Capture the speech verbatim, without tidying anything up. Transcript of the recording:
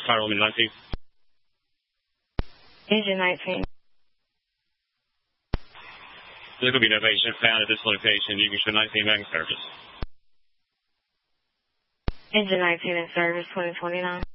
Spiral nineteen. Engine nineteen. There will be no patient found at this location. You can show nineteen back in service. Engine nineteen in service, twenty twenty-nine.